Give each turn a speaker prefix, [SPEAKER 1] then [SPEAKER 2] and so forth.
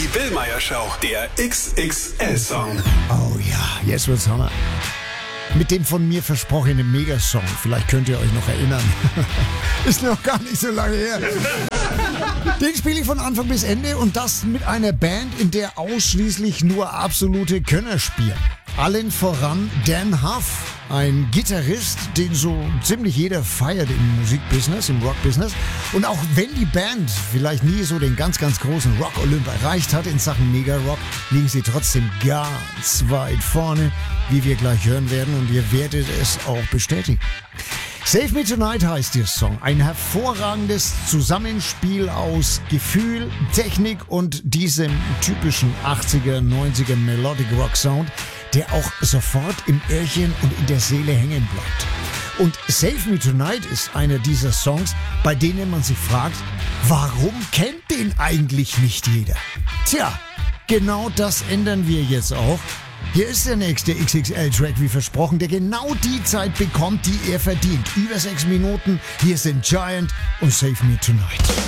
[SPEAKER 1] Billmeyer Show, der XXL-Song.
[SPEAKER 2] Oh ja, jetzt wird's Hammer. Mit dem von mir versprochenen Megasong. Vielleicht könnt ihr euch noch erinnern. Ist noch gar nicht so lange her. Den spiele ich von Anfang bis Ende und das mit einer Band, in der ausschließlich nur absolute Könner spielen. Allen voran Dan Huff, ein Gitarrist, den so ziemlich jeder feiert im Musikbusiness, im Rockbusiness. Und auch wenn die Band vielleicht nie so den ganz, ganz großen Rock-Olymp erreicht hat in Sachen Mega-Rock, liegen sie trotzdem ganz weit vorne, wie wir gleich hören werden, und ihr werdet es auch bestätigen. Save Me Tonight heißt der Song. Ein hervorragendes Zusammenspiel aus Gefühl, Technik und diesem typischen 80er, 90er Melodic Rock Sound, der auch sofort im Öhrchen und in der Seele hängen bleibt. Und Save Me Tonight ist einer dieser Songs, bei denen man sich fragt, warum kennt den eigentlich nicht jeder? Tja, genau das ändern wir jetzt auch. Hier ist der nächste XXL-Track, wie versprochen, der genau die Zeit bekommt, die er verdient. Über 6 Minuten. Hier sind Giant und Save Me Tonight.